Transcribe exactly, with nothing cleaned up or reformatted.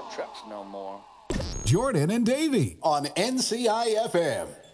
trucks no more. Jordan and Davey on N C I F M.